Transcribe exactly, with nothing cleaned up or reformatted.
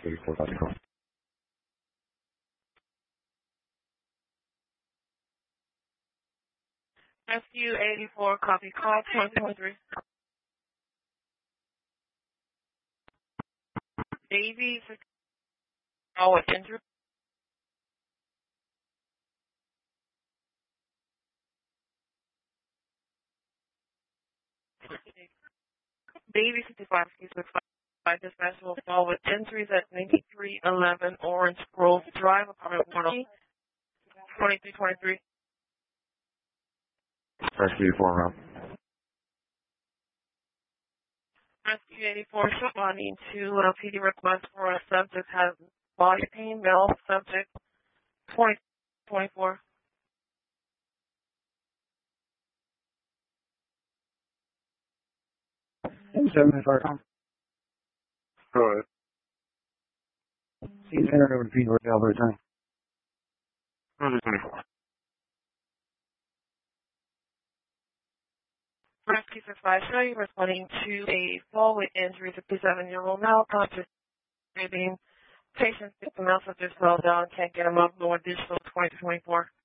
eighty-four, copy call. Rescue eighty-four, copy call, twenty twenty-three. Davies, call with injury. Davies, fifty-five, excuse me, by dispatch will fall with injuries at ninety-three eleven Orange Grove Drive, apartment one oh twenty-three twenty-three. Rescue eighty-four, route. Rescue eighty-four, responding to a P D request for a subject has body pain, male subject, twenty twenty-four. seven five. Go ahead. He's entered over to P D work Albert time. twenty-four. Rescue fifty-five, showing responding to a fall with injuries. A fifty-seven-year-old male conscious breathing. Patient six male subject fell down, can't get him up, no additional twenty twenty-four.